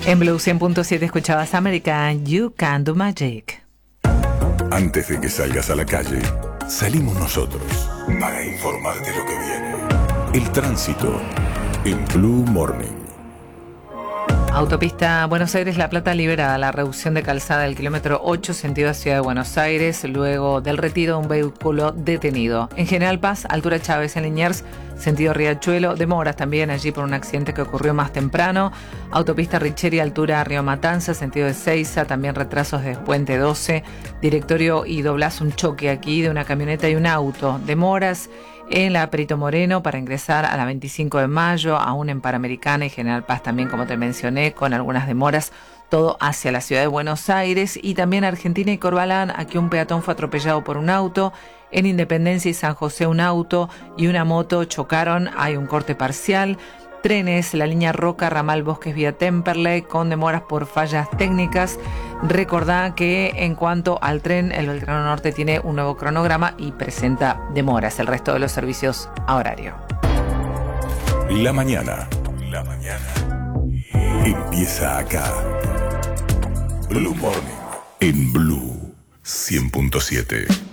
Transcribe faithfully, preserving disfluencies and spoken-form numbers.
En Blue cien punto siete escuchabas American You Can Do Magic. Antes de que salgas a la calle, salimos nosotros para informarte lo que viene. El tránsito en Blue Morning. Autopista Buenos Aires-La Plata libera la reducción de calzada del kilómetro ocho sentido a Ciudad de Buenos Aires luego del retiro de un vehículo detenido. En General Paz, altura Chávez en Liniers, sentido Riachuelo, demoras también allí por un accidente que ocurrió más temprano. Autopista Richeri, altura Río Matanza, sentido de Seiza, también retrasos de Puente doce. Directorio y Doblaz, un choque aquí de una camioneta y un auto. Demoras en la Perito Moreno para ingresar a la veinticinco de mayo, aún en Panamericana y General Paz también, como te mencioné, con algunas demoras, todo hacia la ciudad de Buenos Aires. Y también Argentina y Corbalán, aquí un peatón fue atropellado por un auto. En Independencia y San José un auto y una moto chocaron, hay un corte parcial. Trenes, la línea Roca, ramal Bosques vía Temperley, con demoras por fallas técnicas. Recordá que en cuanto al tren, el Belgrano Norte tiene un nuevo cronograma y presenta demoras. El resto de los servicios a horario. La mañana. La mañana. Empieza acá. Blue Morning. En Blue cien punto siete.